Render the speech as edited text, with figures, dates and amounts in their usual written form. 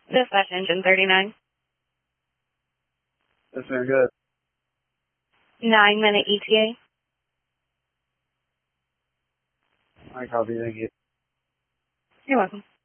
Dispatch engine 39. That's very good. 9-minute ETA. I copy, thank you. You're welcome.